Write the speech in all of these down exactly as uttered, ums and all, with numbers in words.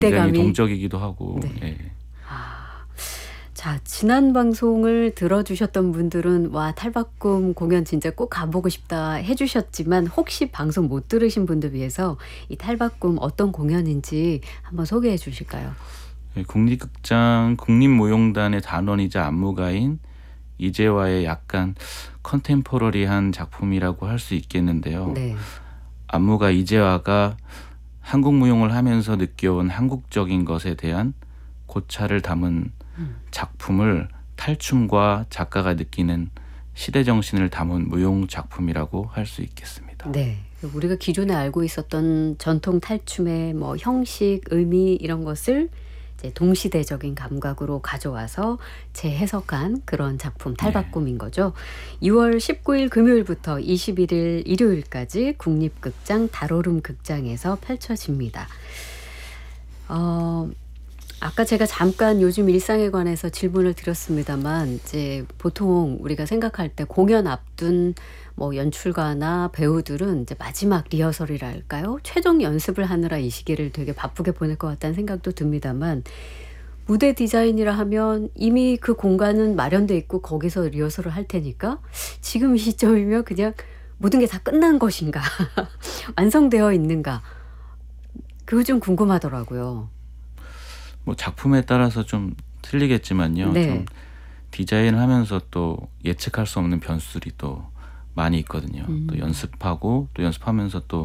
굉장히 때감이 동적이기도 하고. 네. 예. 아. 자, 지난 방송을 들어주셨던 분들은 와 탈바꿈 공연 진짜 꼭 가보고 싶다 해주셨지만 혹시 방송 못 들으신 분들 위해서 이 탈바꿈 어떤 공연인지 한번 소개해 주실까요? 예, 국립극장 국립무용단의 단원이자 안무가인 이재화의 약간 컨템포러리한 작품이라고 할 수 있겠는데요. 네. 안무가 이재화가 한국 무용을 하면서 느껴온 한국적인 것에 대한 고찰을 담은 음. 작품을 탈춤과 작가가 느끼는 시대 정신을 담은 무용 작품이라고 할 수 있겠습니다. 네. 우리가 기존에 알고 있었던 전통 탈춤의 뭐 형식, 의미 이런 것을 이제 동시대적인 감각으로 가져와서 재해석한 그런 작품 탈바꿈인 거죠. 이월 십구일 금요일부터 이십일일 일요일까지 국립극장 달오름 극장에서 펼쳐집니다. 어, 아까 제가 잠깐 요즘 일상에 관해서 질문을 드렸습니다만 이제 보통 우리가 생각할 때 공연 앞둔 뭐 연출가나 배우들은 이제 마지막 리허설이랄까요? 최종 연습을 하느라 이 시기를 되게 바쁘게 보낼 것 같다는 생각도 듭니다만 무대 디자인이라 하면 이미 그 공간은 마련돼 있고 거기서 리허설을 할 테니까 지금 이 시점이면 그냥 모든 게 다 끝난 것인가? 완성되어 있는가? 그거 좀 궁금하더라고요. 뭐 작품에 따라서 좀 틀리겠지만요. 네. 좀 디자인을 하면서 또 예측할 수 없는 변수들이 또 많이 있거든요. 음. 또 연습하고 또 연습하면서 또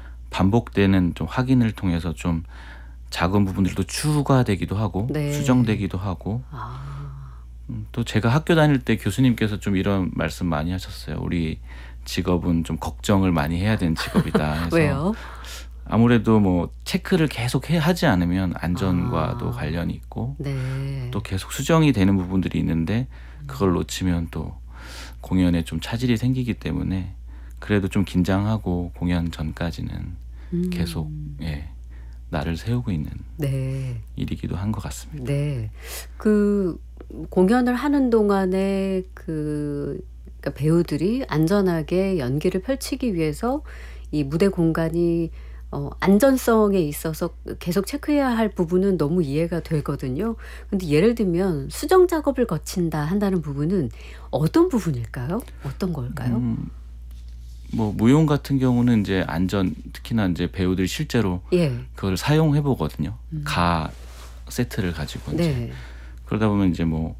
반복되는 좀 확인을 통해서 좀 작은 부분들도 추가되기도 하고 네. 수정되기도 하고 아, 음, 또 제가 학교 다닐 때 교수님께서 좀 이런 말씀 많이 하셨어요. 우리 직업은 좀 걱정을 많이 해야 되는 직업이다 해서 왜요? 아무래도 뭐 체크를 계속 해 하지 않으면 안전과도 아. 관련이 있고 네. 또 계속 수정이 되는 부분들이 있는데 그걸 놓치면 또 공연에 좀 차질이 생기기 때문에 그래도 좀 긴장하고 공연 전까지는 음. 계속 예, 나를 세우고 있는 네. 일이기도 한 것 같습니다. 네. 그 공연을 하는 동안에 그 그러니까 배우들이 안전하게 연기를 펼치기 위해서 이 무대 공간이 어 안전성에 있어서 계속 체크해야 할 부분은 너무 이해가 되거든요. 근데 예를 들면 수정 작업을 거친다 한다는 부분은 어떤 부분일까요? 어떤 걸까요? 음, 뭐 무용 같은 경우는 이제 안전 특히나 이제 배우들이 실제로 예. 그걸 사용해 보거든요. 가 세트를 가지고 이제 네. 그러다 보면 이제 뭐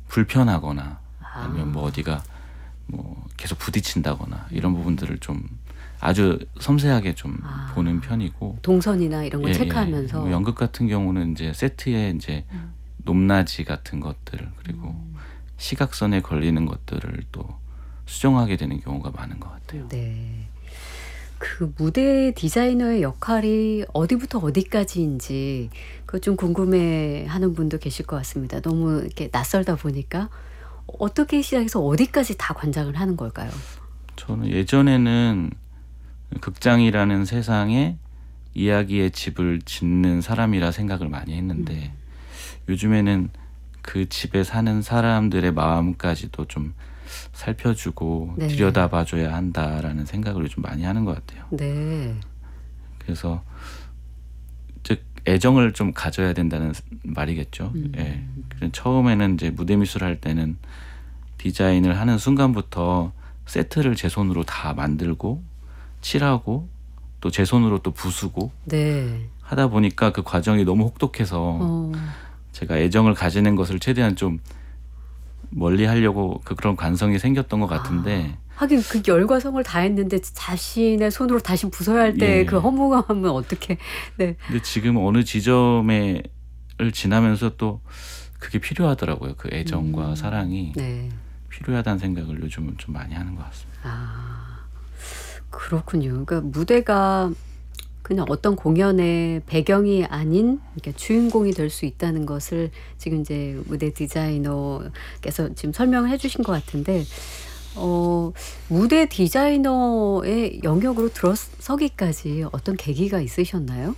불편하거나 아. 아니면 뭐 어디가 뭐 계속 부딪힌다거나 이런 부분들을 좀 아주 섬세하게 좀 아. 보는 편이고 동선이나 이런 걸 예, 예. 체크하면서 뭐 연극 같은 경우는 이제 세트에 이제 높낮이 같은 것들 그리고 시각선에 걸리는 것들을 또 수정하게 되는 경우가 많은 것 같아요. 네. 그 무대 디자이너의 역할이 어디부터 어디까지인지 그거 좀 궁금해하는 분도 계실 것 같습니다. 너무 이렇게 낯설다 보니까 어떻게 시작해서 어디까지 다 관장을 하는 걸까요? 저는 예전에는 극장이라는 세상에 이야기의 집을 짓는 사람이라 생각을 많이 했는데 요즘에는 그 집에 사는 사람들의 마음까지도 좀 살펴주고 네. 들여다봐줘야 한다라는 생각을 요즘 많이 하는 것 같아요. 네. 그래서 즉 애정을 좀 가져야 된다는 말이겠죠. 음. 예. 그래서 처음에는 이제 무대 미술 할 때는 디자인을 하는 순간부터 세트를 제 손으로 다 만들고 칠하고 또 제 손으로 또 부수고 네. 하다 보니까 그 과정이 너무 혹독해서 어. 제가 애정을 가지는 것을 최대한 좀 멀리 하려고 그 그런 관성이 생겼던 것 같은데 아, 하긴 그 열과 성을 다했는데 자신의 손으로 다시 부숴야 할 때 예. 그 허무감은 어떻게? 네. 근데 지금 어느 지점에를 지나면서 또 그게 필요하더라고요. 그 애정과 음. 사랑이 네. 필요하다는 생각을 요즘은 좀 많이 하는 것 같습니다. 아, 그렇군요. 그러니까 무대가 그냥 어떤 공연의 배경이 아닌 이렇게 주인공이 될 수 있다는 것을 지금 이제 무대 디자이너께서 지금 설명을 해주신 것 같은데, 어, 무대 디자이너의 영역으로 들어서기까지 어떤 계기가 있으셨나요?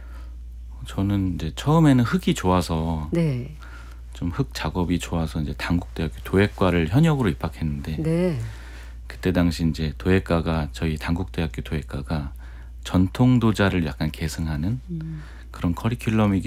저는 이제 처음에는 흙이 좋아서 네, 좀 흙 작업이 좋아서 이제 단국대학교 도예과를 현역으로 입학했는데 네, 그때 당시 이제 도예과가 저희 단국대학교 도예과가 전통 도자를 약간 계승하는 음, 그런 커리큘럼이기